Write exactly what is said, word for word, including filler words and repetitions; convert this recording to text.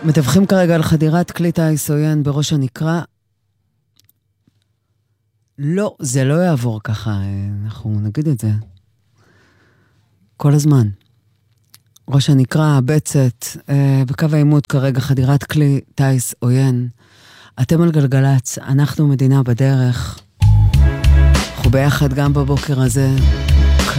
מדווחים כרגע על חדירת כלי טיס עוין בראש הנקרה. לא, זה לא יעבור ככה, אנחנו נגיד את זה. כל הזמן. ראש הנקרה, בצת, בקו העימות כרגע חדירת כלי טיס עוין. אתם על גלגלץ, אנחנו מדינה בדרך. אנחנו ביחד גם בבוקר הזה.